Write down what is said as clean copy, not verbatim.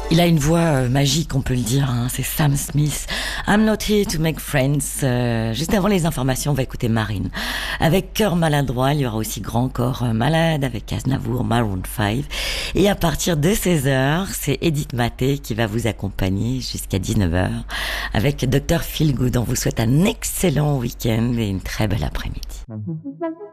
Il a une voix magique, on peut le dire, hein. C'est Sam Smith. I'm not here to make friends. Juste avant les informations, on va écouter Marine. Avec Cœur maladroit, il y aura aussi Grand corps malade avec Aznavour, Maroon 5. Et à partir de 16h, c'est Edith Maté qui va vous accompagner jusqu'à 19h avec Dr Feelgood. On vous souhaite un excellent week-end et une très belle après-midi.